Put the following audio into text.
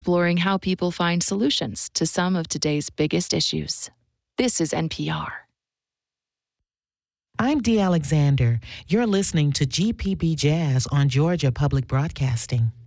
exploring how people find solutions to some of today's biggest issues. This is NPR. I'm Dee Alexander. You're listening to GPB Jazz on Georgia Public Broadcasting.